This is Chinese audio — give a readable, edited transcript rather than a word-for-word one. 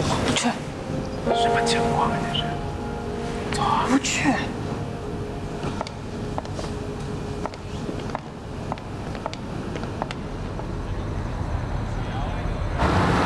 我不去。 什么情况啊？这是？走啊！ 不去。